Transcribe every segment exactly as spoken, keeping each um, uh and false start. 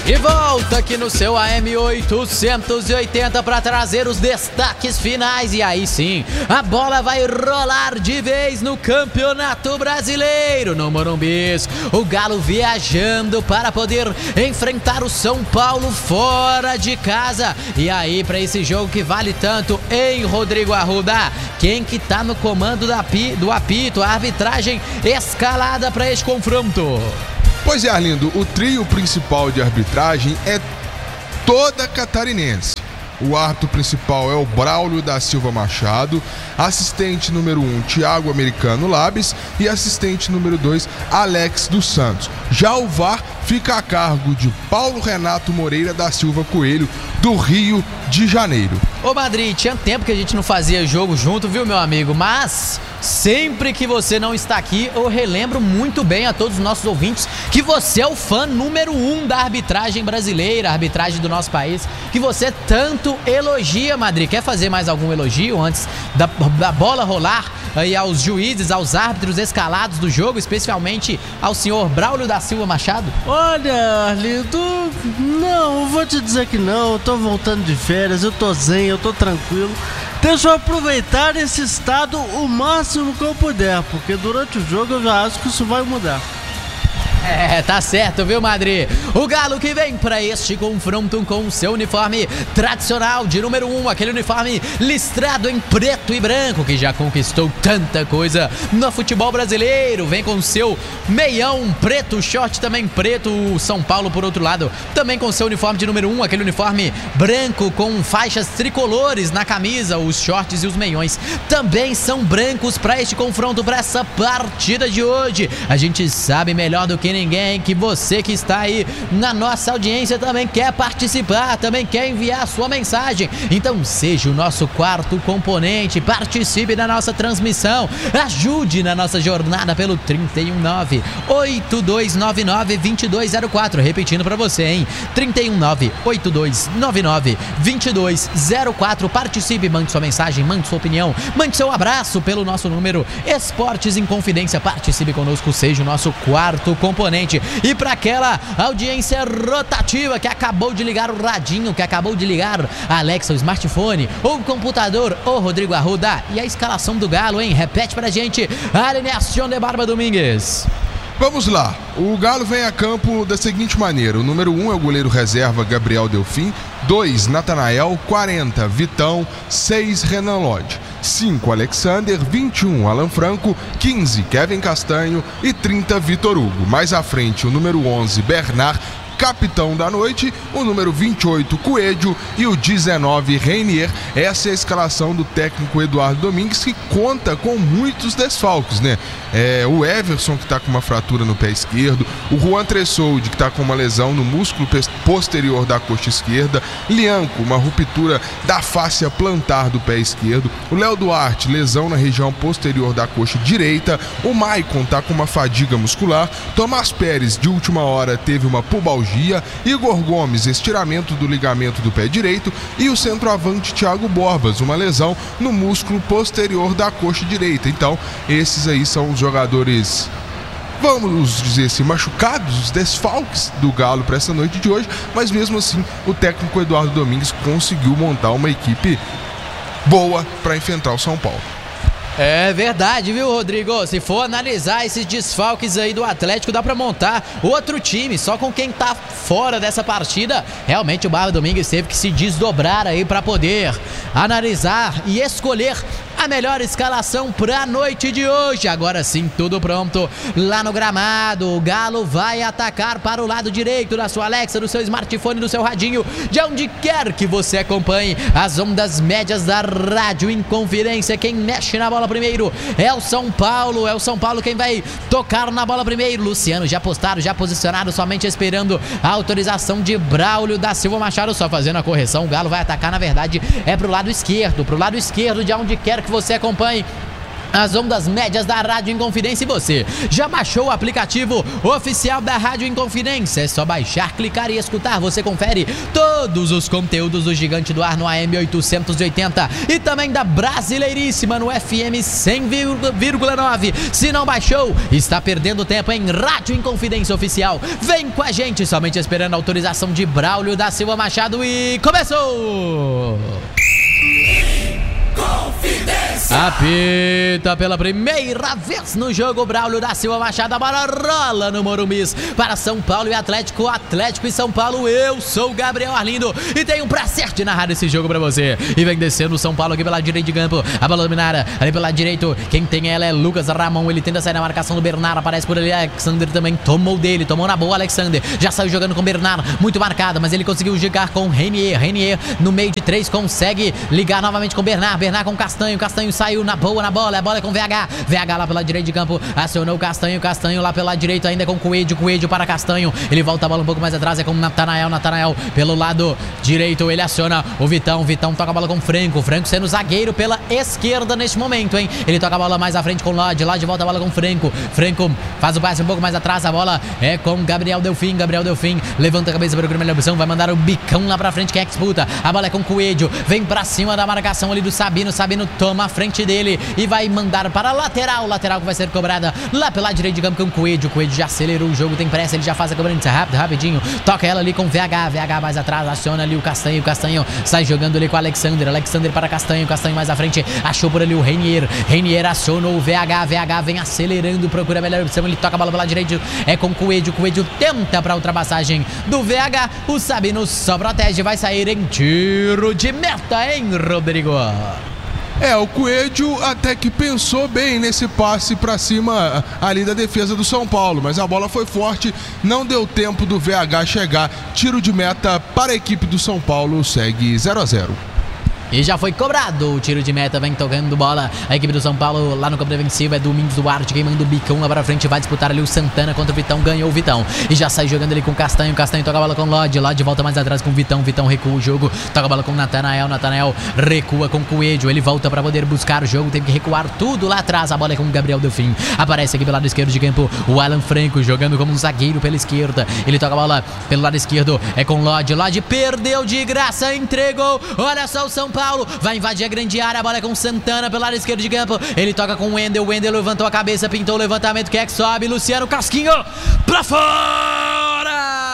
De volta aqui no seu A M oitocentos e oitenta para trazer os destaques finais. E aí sim, a bola vai rolar de vez no Campeonato Brasileiro. No Morumbi, o Galo viajando para poder enfrentar o São Paulo fora de casa. E aí, para esse jogo que vale tanto, hein, Rodrigo Arruda? Quem que tá no comando da, do apito, a arbitragem escalada para este confronto? Pois é, Arlindo, o trio principal de arbitragem é toda catarinense. O árbitro principal é o Braulio da Silva Machado, assistente número um, Thiago Americano Labes, e assistente número dois, Alex dos Santos. Já o V A R fica a cargo de Paulo Renato Moreira da Silva Coelho, do Rio de Janeiro. Ô Madrid, tinha tempo que a gente não fazia jogo junto, viu, meu amigo? Mas sempre que você não está aqui, eu relembro muito bem a todos os nossos ouvintes que você é o fã número um da arbitragem brasileira, a arbitragem do nosso país, que você tanto elogia, Madrid. Quer fazer mais algum elogio antes da, da bola rolar aí aos juízes, aos árbitros escalados do jogo, especialmente ao senhor Braulio da Silva Machado? Olha, Arlindo, não, eu vou te dizer que não, eu tô voltando de férias, eu tô zen, eu tô tranquilo. Deixa eu aproveitar esse estado o máximo que eu puder, porque durante o jogo eu já acho que isso vai mudar. É, tá certo, viu, Madrid? O Galo que vem pra este confronto com o seu uniforme tradicional de número um, aquele uniforme listrado em preto e branco que já conquistou tanta coisa no futebol brasileiro. Vem com o seu meião preto, short também preto, o São Paulo por outro lado, também com seu uniforme de número um, aquele uniforme branco com faixas tricolores na camisa, os shorts e os meiões também são brancos pra este confronto, pra essa partida de hoje. A gente sabe melhor do que ninguém que você que está aí na nossa audiência também quer participar, também quer enviar sua mensagem. Então seja o nosso quarto componente, participe da nossa transmissão, ajude na nossa jornada pelo trinta e um nove, oito dois nove nove, dois dois zero quatro, repetindo para você, hein? trinta e um nove, oito dois nove nove, dois dois zero quatro. Participe, mande sua mensagem, mande sua opinião, mande seu abraço pelo nosso número Esportes em Confidência. Participe conosco, seja o nosso quarto componente. E para aquela audiência rotativa que acabou de ligar o radinho, que acabou de ligar a Alexa, o smartphone ou o computador, ô Rodrigo Arruda, e a escalação do Galo, hein? Repete pra gente a alineação de Barba Domingues. Vamos lá, o Galo vem a campo da seguinte maneira: o número um é o goleiro reserva Gabriel Delfim, dois Natanael, quarenta Vitão, seis Renan Lodge, cinco Alexander, vinte e um Alan Franco, quinze Kevin Castanho e trinta Vitor Hugo. Mais à frente o número onze Bernard, capitão da noite, o número vinte e oito Coelho e o dezenove Reinier. Essa é a escalação do técnico Eduardo Domingues, que conta com muitos desfalques, né? É, o Everson, que está com uma fratura no pé esquerdo, o Juan Tressoldi, que está com uma lesão no músculo posterior da coxa esquerda, Lianco, uma ruptura da fáscia plantar do pé esquerdo, o Léo Duarte, lesão na região posterior da coxa direita, o Maicon está com uma fadiga muscular, Tomás Pérez, de última hora, teve uma pubalgia, Igor Gomes, estiramento do ligamento do pé direito, e o centroavante Thiago Borbas, uma lesão no músculo posterior da coxa direita. Então, esses aí são os jogadores, vamos dizer assim, machucados, os desfalques do Galo para essa noite de hoje, mas mesmo assim o técnico Eduardo Domingues conseguiu montar uma equipe boa para enfrentar o São Paulo. É verdade, viu, Rodrigo? Se for analisar esses desfalques aí do Atlético, dá pra montar outro time, só com quem tá fora dessa partida. Realmente o Barba Domingues teve que se desdobrar aí pra poder analisar e escolher a melhor escalação pra noite de hoje. Agora sim, tudo pronto lá no gramado. O Galo vai atacar para o lado direito da sua Alexa, do seu smartphone, do seu radinho, de onde quer que você acompanhe as ondas médias da Rádio Inconfidência. Quem mexe na bola primeiro é o São Paulo, é o São Paulo quem vai tocar na bola primeiro. Luciano já postado, já posicionado, somente esperando a autorização de Braulio da Silva Machado, só fazendo a correção. O Galo vai atacar, na verdade, é pro lado esquerdo, pro lado esquerdo, de onde quer que você acompanhe as ondas médias da Rádio Inconfidência. E você, já baixou o aplicativo oficial da Rádio Inconfidência? É só baixar, clicar e escutar. Você confere todos os conteúdos do Gigante do Ar no A M oitocentos e oitenta e também da Brasileiríssima no F M cem vírgula nove. Se não baixou, está perdendo tempo em Rádio Inconfidência Oficial. Vem com a gente, somente esperando a autorização de Braulio da Silva Machado e começou! Confidência. Apita pela primeira vez no jogo Braulio da Silva Machado. A bola rola no Morumbi para São Paulo e Atlético. Atlético e São Paulo. Eu sou o Gabriel Arlindo e tenho o prazer de narrar esse jogo pra você. E vem descendo o São Paulo aqui pela direita de campo. A bola dominada ali pela direita. Quem tem ela é Lucas Ramon. Ele tenta sair da marcação do Bernardo. Aparece por ali. Alexander também tomou dele. Tomou na boa Alexander. Já saiu jogando com o Bernardo. Muito marcado, mas ele conseguiu jogar com o Renier. Renier no meio de três consegue ligar novamente com o Bernardo. Bernardo com o Castanho. Castanho saiu na boa na bola. A bola é com o V H. V H lá pela direita de campo. Acionou o Castanho. Castanho lá pela direita ainda com o Coelho. Coelho para Castanho. Ele volta a bola um pouco mais atrás. É com o Natanael. Natanael pelo lado direito. Ele aciona o Vitão. Vitão toca a bola com o Franco. Franco sendo zagueiro pela esquerda neste momento, hein? Ele toca a bola mais à frente com o Lodge. Lodge volta a bola com o Franco. Franco faz o passe um pouco mais atrás. A bola é com Gabriel Delfim. Gabriel Delfim levanta a cabeça para o primeira opção. Vai mandar o bicão lá pra frente. Quem é que disputa? A bola é com o Coelho. Vem pra cima da marcação ali do Sabino. Sabino toma a frente dele e vai mandar para a lateral. Lateral que vai ser cobrada lá pela direita de campo com o Coelho. O Coelho já acelerou o jogo. Tem pressa. Ele já faz a cobrança rápido, rapidinho. Toca ela ali com o V H. V H mais atrás. Aciona ali o Castanho. O Castanho sai jogando ali com o Alexander. Alexander para Castanho. Castanho mais à frente. Achou por ali o Renier. Renier acionou o V H. V H vem acelerando. Procura a melhor opção. Ele toca a bola pela direita. É com o Coelho. O Coelho tenta para a ultrapassagem do V H. O Sabino só protege. Vai sair em tiro de meta, hein, Rodrigo? É, o Coelho até que pensou bem nesse passe pra cima ali da defesa do São Paulo, mas a bola foi forte, não deu tempo do V H chegar. Tiro de meta para a equipe do São Paulo, segue zero a zero. E já foi cobrado o tiro de meta, vem tocando bola a equipe do São Paulo lá no campo defensivo. É Domingos Duarte quem manda o bicão lá pra frente. Vai disputar ali o Santana contra o Vitão. Ganhou o Vitão e já sai jogando ali com o Castanho. Castanho toca a bola com o Lodge. Lodge volta mais atrás com o Vitão. Vitão recua o jogo. Toca a bola com o Natanael. Natanael recua com o Coelho. Ele volta pra poder buscar o jogo. Teve que recuar tudo lá atrás. A bola é com o Gabriel Delfim. Aparece aqui pelo lado esquerdo de campo o Alan Franco jogando como um zagueiro pela esquerda. Ele toca a bola pelo lado esquerdo. É com o Lodge. Lodge perdeu de graça. Entregou. Olha só o São Paulo. Vai invadir a grande área, a bola é com o Santana pelo lado esquerdo de campo. Ele toca com o Wendel, o Wendel levantou a cabeça, pintou o levantamento, quem é que sobe? Luciano Casquinho, pra fora!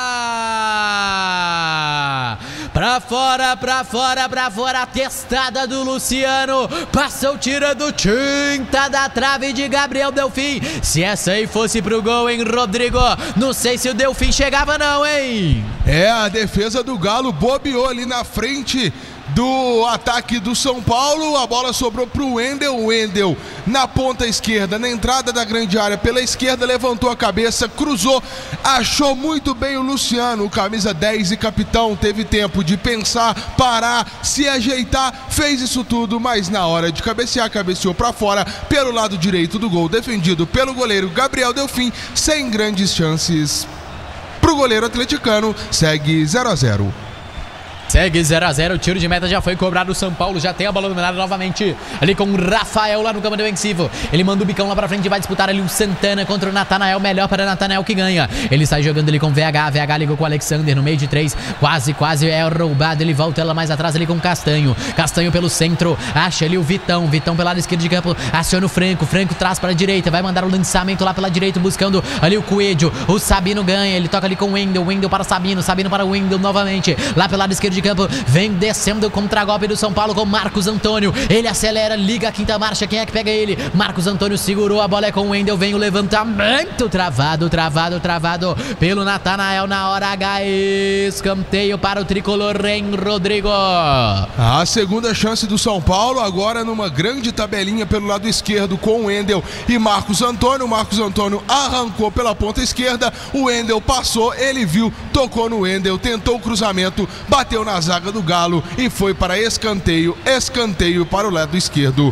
Pra fora, pra fora, pra fora, a testada do Luciano, passou tirando tinta da trave de Gabriel Delfim. Se essa aí fosse pro gol, hein, Rodrigo? Não sei se o Delfim chegava não, hein? É, a defesa do Galo bobeou ali na frente do ataque do São Paulo. A bola sobrou pro Wendel. O Wendel na ponta esquerda, na entrada da grande área pela esquerda, levantou a cabeça, cruzou, achou muito bem o Luciano, o camisa dez e capitão. Teve tempo de pensar, parar, se ajeitar, fez isso tudo, mas na hora de cabecear, cabeceou pra fora pelo lado direito do gol, defendido pelo goleiro Gabriel Delfim, sem grandes chances pro goleiro atleticano. Segue zero a zero. Segue zero a zero, o tiro de meta já foi cobrado. O São Paulo já tem a bola dominada novamente ali com o Rafael lá no campo defensivo. Ele manda o bicão lá pra frente e vai disputar ali o Santana contra o Natanael. Melhor para o Natanael que ganha. Ele sai jogando ali com o V H. V H ligou com o Alexander no meio de três. Quase, quase é roubado. Ele volta ela mais atrás ali com o Castanho. Castanho pelo centro. Acha ali o Vitão. Vitão pelo lado esquerdo de campo. Aciona o Franco. Franco traz para a direita. Vai mandar o lançamento lá pela direita buscando ali o Coelho. O Sabino ganha. Ele toca ali com o Wendel. Wendel para o Sabino. Sabino para o Wendel novamente. Lá pelo lado esquerdo de campo, vem descendo o contragolpe do São Paulo com Marcos Antônio. Ele acelera, liga a quinta marcha. Quem é que pega ele? Marcos Antônio segurou, a bola é com o Wendel. Vem o levantamento, travado, travado, travado pelo Natanael na hora H. Escanteio para o tricolor em Rodrigo. A segunda chance do São Paulo, agora numa grande tabelinha pelo lado esquerdo com o Wendel e Marcos Antônio. Marcos Antônio arrancou pela ponta esquerda, o Wendel passou, ele viu, tocou no Wendel, tentou o cruzamento, bateu na zaga do Galo e foi para escanteio, escanteio para o lado esquerdo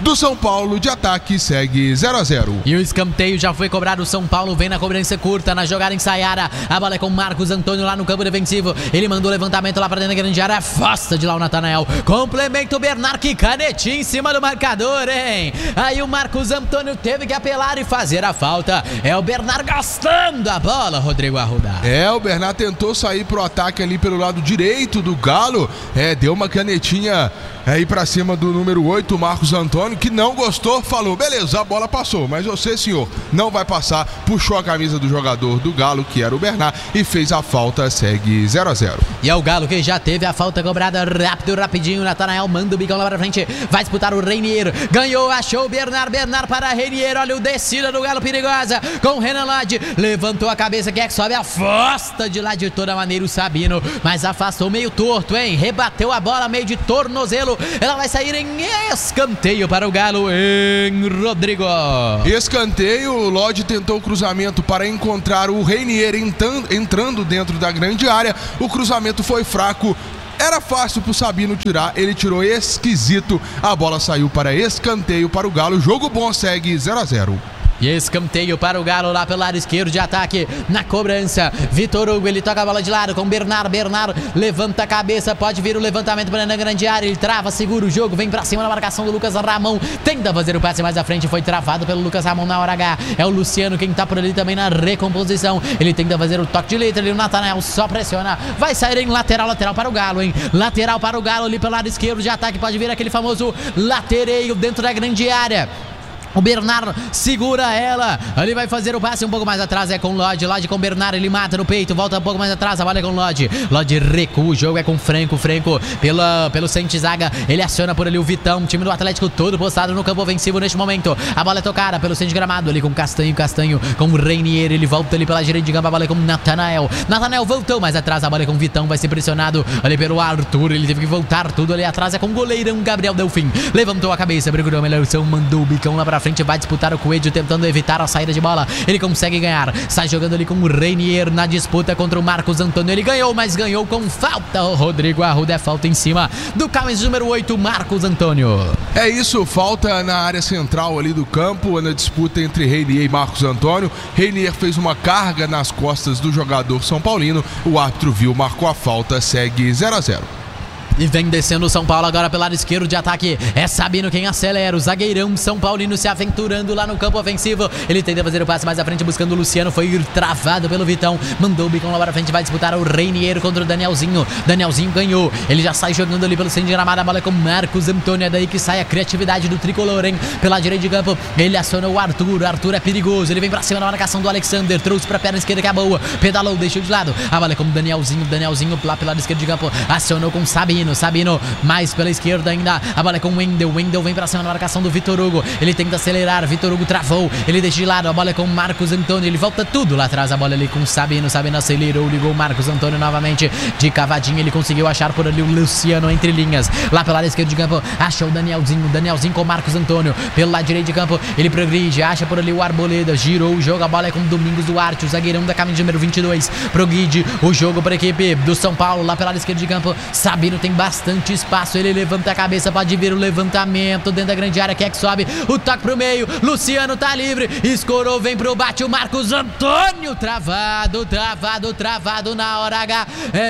do São Paulo de ataque segue zero a zero. E o escanteio já foi cobrado. O São Paulo vem na cobrança curta, na jogada ensaiada. A bola é com Marcos Antônio lá no campo defensivo. Ele mandou o levantamento lá pra dentro da grande área. Afasta de lá o Natanael. Complementa o Bernard, que canetinha em cima do marcador, hein? Aí o Marcos Antônio teve que apelar e fazer a falta. É o Bernard gastando a bola, Rodrigo Arruda. É, o Bernard tentou sair pro ataque ali pelo lado direito do Galo. É, deu uma canetinha aí pra cima do número oito, Marcos Antônio, que não gostou, falou, beleza, a bola passou, mas você, senhor, não vai passar. Puxou a camisa do jogador do Galo, que era o Bernard, e fez a falta, segue zero a zero. E é o Galo que já teve a falta cobrada rápido, rapidinho. Natanael manda o bicão lá pra frente, vai disputar o Reinier, ganhou, achou o Bernard, Bernard para Reinier, olha o descida do Galo perigosa, com o Renan Lodge, levantou a cabeça, quer que sobe, afasta de lá de toda maneira o Sabino, mas afastou meio torto, hein, rebateu a bola meio de tornozelo, ela vai sair em escanteio para o Galo, em Rodrigo. Escanteio, o Lodge tentou o cruzamento para encontrar o Reinier entrando dentro da grande área, o cruzamento foi fraco. Era fácil pro Sabino tirar, ele tirou esquisito, a bola saiu para escanteio para o Galo, jogo bom, segue zero a zero. E escanteio para o Galo lá pelo lado esquerdo de ataque, na cobrança, Vitor Hugo, ele toca a bola de lado com Bernard, Bernard levanta a cabeça, pode vir o levantamento para na grande área, ele trava, segura o jogo, vem pra cima na marcação do Lucas Ramon, tenta fazer o passe mais à frente, foi travado pelo Lucas Ramon na hora H, é o Luciano quem tá por ali também na recomposição, ele tenta fazer o toque de letra ali, o Natanael só pressiona, vai sair em lateral, lateral para o Galo, hein, lateral para o Galo ali pelo lado esquerdo de ataque, pode vir aquele famoso latereio dentro da grande área. O Bernard segura ela, ele vai fazer o passe um pouco mais atrás, é com o Lodge, Lodge com o Bernard, ele mata no peito, volta um pouco mais atrás, a bola é com o Lodge, Lodge recua, o jogo é com o Franco, Franco pela, pelo Sente Zaga, ele aciona por ali o Vitão, time do Atlético todo postado no campo ofensivo neste momento, a bola é tocada pelo Sente Gramado, ali com Castanho, Castanho com o Reinier, ele volta ali pela direita de campo, a bola é com o Natanael, Natanael voltou mais atrás, a bola é com o Vitão, vai ser pressionado ali pelo Arthur, ele teve que voltar tudo ali atrás, é com o goleirão Gabriel Delfim, levantou a cabeça, procurou a melhor opção, mandou o bicão lá pra frente, vai disputar o Coelho tentando evitar a saída de bola, ele consegue ganhar, sai jogando ali com o Reinier na disputa contra o Marcos Antônio, ele ganhou, mas ganhou com falta, o Rodrigo Arruda, é falta em cima do camisa número oito, Marcos Antônio. É isso, falta na área central ali do campo, na disputa entre Reinier e Marcos Antônio, Reinier fez uma carga nas costas do jogador São Paulino, o árbitro viu, marcou a falta, segue zero a zero. E vem descendo o São Paulo agora pelo lado esquerdo de ataque, é Sabino quem acelera, o zagueirão São Paulino se aventurando lá no campo ofensivo, ele tenta fazer o passe mais à frente buscando o Luciano, foi travado pelo Vitão, mandou o bicão lá para frente, vai disputar o Reinier contra o Danielzinho, Danielzinho ganhou, ele já sai jogando ali pelo centro de gramado, a bola é com Marcos Antônio, é daí que sai a criatividade do tricolor, hein? Pela direita de campo, ele aciona o Arthur, Arthur é perigoso, ele vem pra cima na marcação do Alexander, trouxe pra perna esquerda que é boa, pedalou, deixou de lado, a bola é com o Danielzinho, Danielzinho lá pelo lado esquerdo de campo, acionou com Sabino, Sabino mais pela esquerda ainda, a bola é com o Wendel, Wendel vem pra cima na marcação do Vitor Hugo, ele tenta acelerar, Vitor Hugo travou, ele deixa de lado, a bola é com o Marcos Antônio, ele volta tudo lá atrás, a bola ali com o Sabino, Sabino acelerou, ligou o Marcos Antônio novamente, de cavadinha, ele conseguiu achar por ali o Luciano entre linhas, lá pelo lado esquerdo de campo, achou o Danielzinho, Danielzinho com o Marcos Antônio, pelo lado direito de campo, ele progride, acha por ali o Arboleda, girou o jogo, a bola é com o Domingos Duarte, o zagueirão da camisa número vinte e dois, progride o jogo para a equipe do São Paulo, lá pelo lado esquerdo de campo, Sabino tem bastante espaço, ele levanta a cabeça, pode vir o levantamento dentro da grande área, quer que sobe, o toque pro meio, Luciano tá livre, escorou, vem pro bate, o Marcos Antônio, travado, travado, travado na hora H,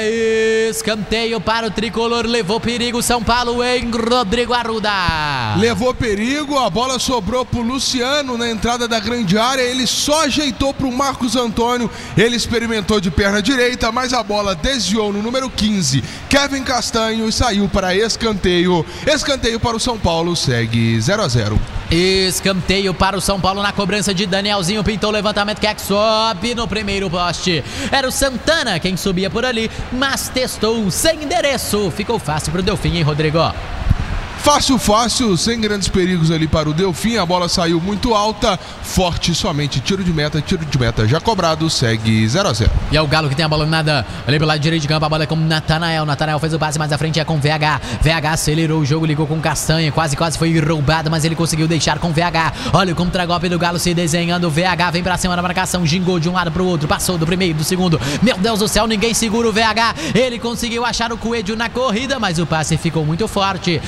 é escanteio para o tricolor, levou perigo São Paulo em Rodrigo Arruda. Levou perigo, a bola sobrou pro Luciano na entrada da grande área, ele só ajeitou pro Marcos Antônio, ele experimentou de perna direita, mas a bola desviou no número quinze, Kevin Castanho, e saiu para escanteio, escanteio para o São Paulo, segue zero a zero. Escanteio para o São Paulo na cobrança de Danielzinho, pintou o levantamento, quer que sobe no primeiro poste, era o Santana quem subia por ali, mas testou sem endereço, ficou fácil pro Delfim, hein, Rodrigo? Fácil, fácil, sem grandes perigos ali para o Delfim, a bola saiu muito alta, forte somente, tiro de meta, tiro de meta já cobrado, segue zero a zero. E é o Galo que tem a bola nada ali pelo lado direito de campo, a bola é com o Natanael, Natanael fez o passe mais à frente, é com o V H, V H acelerou o jogo, ligou com o Castanha, quase quase foi roubado, mas ele conseguiu deixar com o V H, olha o contragolpe do Galo se desenhando, o V H vem pra cima na marcação, gingou de um lado pro outro, passou do primeiro, do segundo, meu Deus do céu, ninguém segura o V H, ele conseguiu achar o Coelho na corrida, mas o passe ficou muito forte, teve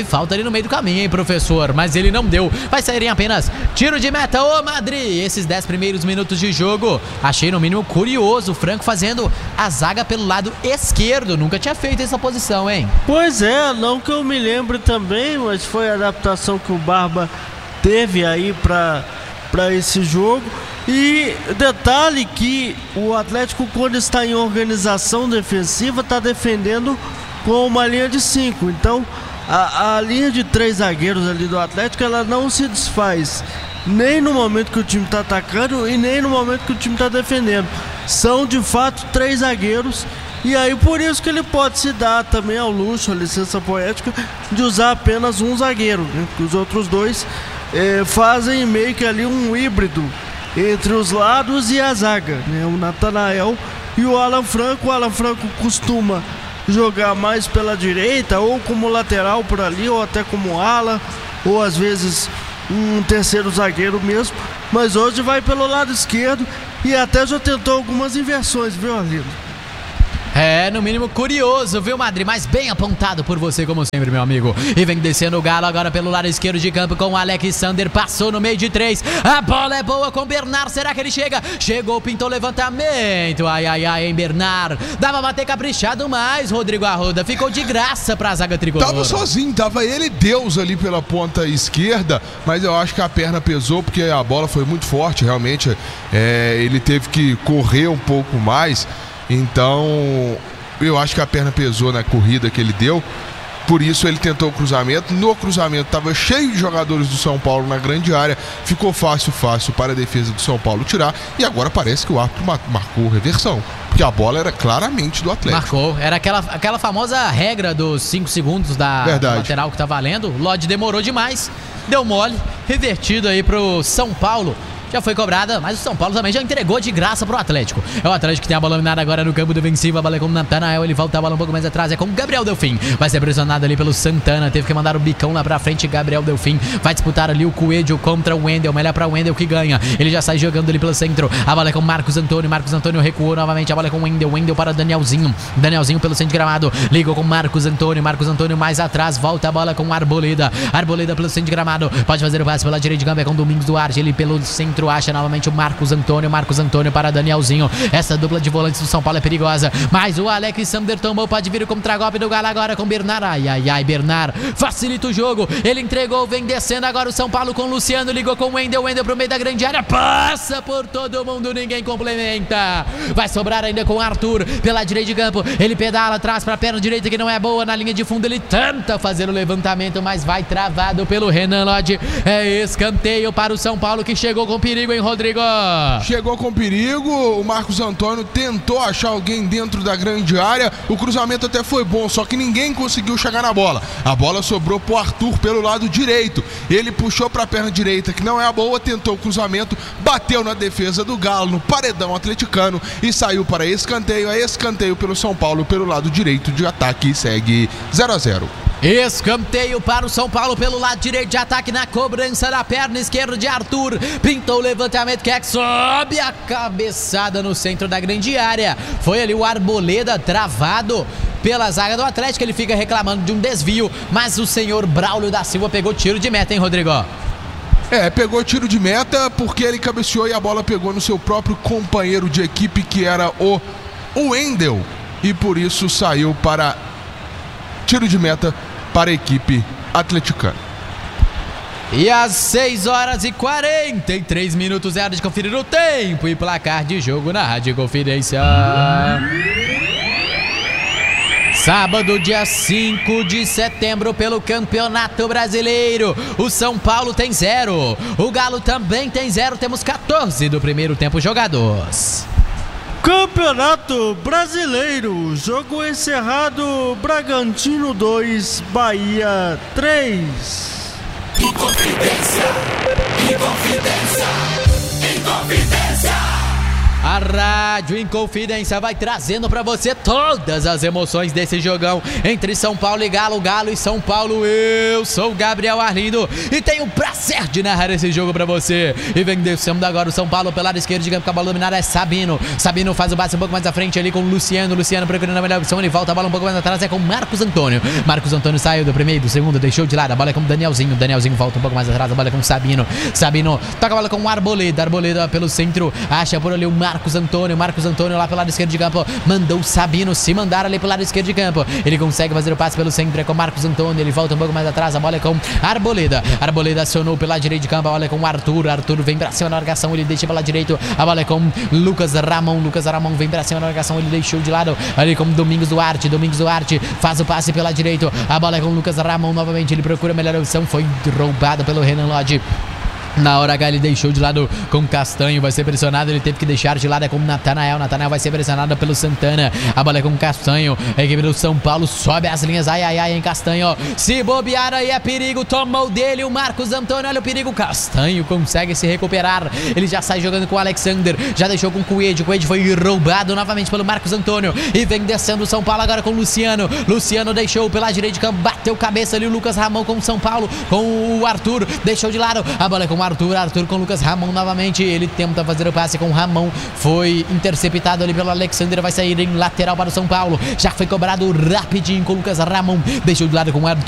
falta ali no meio do caminho, hein, professor? Mas ele não deu. Vai sair em apenas tiro de meta, ô Madrid. Esses dez primeiros minutos de jogo, achei no mínimo curioso o Franco fazendo a zaga pelo lado esquerdo. Nunca tinha feito essa posição, hein? Pois é, não que eu me lembre também, mas foi a adaptação que o Barba teve aí pra, pra esse jogo. E detalhe que o Atlético, quando está em organização defensiva, está defendendo com uma linha de cinco. Então a, a linha de três zagueiros ali do Atlético, ela não se desfaz nem no momento que o time está atacando e nem no momento que o time está defendendo. São de fato três zagueiros. E aí por isso que ele pode se dar também ao luxo, a licença poética, de usar apenas um zagueiro, né? Porque os outros dois eh, fazem meio que ali um híbrido entre os lados e a zaga, né? O Natanael e o Alan Franco. O Alan Franco costuma jogar mais pela direita, ou como lateral por ali, ou até como ala, ou às vezes um terceiro zagueiro mesmo. Mas hoje vai pelo lado esquerdo e até já tentou algumas inversões, viu, Arlindo? É, no mínimo curioso, viu, Madrid? Mas bem apontado por você, como sempre, meu amigo. E vem descendo o Galo agora pelo lado esquerdo de campo com o Alexander. Passou no meio de três. A bola é boa com o Bernard. Será que ele chega? Chegou, pintou o levantamento. Ai, ai, ai, hein, Bernard. Dava pra ter caprichado mais, Rodrigo Arruda. Ficou de graça pra zaga tricolor. Tava sozinho, tava ele Deus ali pela ponta esquerda. Mas eu acho que a perna pesou porque a bola foi muito forte. Realmente, é, ele teve que correr um pouco mais. Então, eu acho que a perna pesou na corrida que ele deu. Por isso ele tentou o cruzamento. No cruzamento estava cheio de jogadores do São Paulo na grande área. Ficou fácil, fácil para a defesa do São Paulo tirar. E agora parece que o árbitro marcou reversão, porque a bola era claramente do Atlético. Marcou. Era aquela, aquela famosa regra dos cinco segundos da lateral que tá valendo. O Lodge demorou demais. Deu mole. Revertido aí pro São Paulo. Já foi cobrada, mas o São Paulo também já entregou de graça pro Atlético. É o Atlético que tem a bola dominada agora no campo defensivo. A bola é com o Natanael, ele volta a bola um pouco mais atrás. É com o Gabriel Delfim. Vai ser pressionado ali pelo Santana. Teve que mandar o bicão lá pra frente. Gabriel Delfim vai disputar ali o Coelho contra o Wendel. Melhor pra Wendel que ganha. Ele já sai jogando ali pelo centro. A bola é com o Marcos Antônio. Marcos Antônio recuou novamente. A bola é com o Wendel. Wendel para Danielzinho. Danielzinho pelo centro de gramado. Ligou com o Marcos Antônio. Marcos Antônio mais atrás. Volta a bola com o Arboleda. Arboleda pelo centro de gramado. Pode fazer o passe pela direita de campo. É com o Domingos Duarte. Ele pelo centro acha novamente o Marcos Antônio, Marcos Antônio para Danielzinho. Essa dupla de volantes do São Paulo é perigosa, mas o Alexander tomou, pode vir o contragolpe do Galo agora com Bernard. Ai, ai, ai, Bernard facilita o jogo, ele entregou, vem descendo agora o São Paulo com o Luciano, ligou com o Wendel, Wendel pro meio da grande área, passa por todo mundo, ninguém complementa. Vai sobrar ainda com o Arthur pela direita de campo, ele pedala atrás para a perna direita que não é boa, na linha de fundo ele tenta fazer o levantamento, mas vai travado pelo Renan Lodge. É escanteio para o São Paulo que chegou com perigo, hein, Rodrigo? Chegou com perigo, o Marcos Antônio tentou achar alguém dentro da grande área, o cruzamento até foi bom, só que ninguém conseguiu chegar na bola. A bola sobrou pro Arthur pelo lado direito, ele puxou pra perna direita, que não é a boa, tentou o cruzamento, bateu na defesa do Galo, no paredão atleticano e saiu para escanteio, é escanteio pelo São Paulo pelo lado direito de ataque e segue zero a zero. Escanteio para o São Paulo pelo lado direito de ataque na cobrança da perna esquerda de Arthur. Pintou o levantamento que é que sobe a cabeçada no centro da grande área. Foi ali o Arboleda travado pela zaga do Atlético. Ele fica reclamando de um desvio, mas o senhor Braulio da Silva pegou tiro de meta, hein, Rodrigo? É, pegou tiro de meta porque ele cabeceou e a bola pegou no seu próprio companheiro de equipe, que era o Wendel, e por isso saiu para tiro de meta para a equipe atleticana. E às seis horas e quarenta e três minutos é hora de conferir o tempo e placar de jogo na Rádio Conferência. Sábado, dia cinco de setembro, pelo Campeonato Brasileiro. O São Paulo tem zero. O Galo também tem zero. Temos quatorze do primeiro tempo jogados. Campeonato Brasileiro, jogo encerrado, Bragantino dois, Bahia três. Inconfidência, Inconfidência, Inconfidência. A Rádio Inconfidência vai trazendo pra você todas as emoções desse jogão entre São Paulo e Galo, Galo e São Paulo. Eu sou o Gabriel Arlindo e tenho o prazer de narrar esse jogo pra você. E vem descendo agora o São Paulo pelo lado esquerdo de campo, com a bola dominada é Sabino. Sabino faz o base um pouco mais à frente ali com o Luciano. Luciano procurando a melhor opção, ele volta a bola um pouco mais atrás, é com Marcos Antônio. Marcos Antônio saiu do primeiro, do segundo, deixou de lado, a bola é com o Danielzinho. Danielzinho volta um pouco mais atrás, a bola é com o Sabino. Sabino toca a bola com o Arboleda. Arboleda pelo centro, acha por ali o Marcos Antônio. Marcos Antônio lá pelo lado esquerdo de campo, mandou o Sabino se mandar ali pelo lado esquerdo de campo. Ele consegue fazer o passe pelo centro, é com o Marcos Antônio. Ele volta um pouco mais atrás, a bola é com Arboleda. Arboleda acionou pela direita de campo, a bola é com o Arthur. Arthur vem pra cima na marcação, ele deixa pela direita, a bola é com Lucas Ramon. Lucas Ramon vem pra cima na marcação, ele deixou de lado ali com Domingos Duarte. Domingos Duarte faz o passe pela direita, a bola é com Lucas Ramon novamente, ele procura a melhor opção, foi roubado pelo Renan Lodge. Na hora H ele deixou de lado com Castanho, vai ser pressionado, ele teve que deixar de lado, é com Natanael. Natanael vai ser pressionado pelo Santana, a bola é com Castanho. A equipe do São Paulo sobe as linhas, ai ai ai em Castanho, se bobear aí é perigo, tomou dele o Marcos Antônio, olha o perigo, Castanho consegue se recuperar, ele já sai jogando com o Alexander, já deixou com o Coelho, o Coelho foi roubado novamente pelo Marcos Antônio e vem descendo o São Paulo agora com o Luciano. Luciano deixou pela direita de campo, bateu cabeça ali o Lucas Ramon com o São Paulo, com o Arthur, deixou de lado, a bola é com o Arthur, Arthur com o Lucas Ramon novamente, ele tenta fazer o passe com o Ramon, foi interceptado ali pelo Alexander, vai sair em lateral para o São Paulo, já foi cobrado rapidinho com o Lucas Ramon, deixou de lado com o Arthur,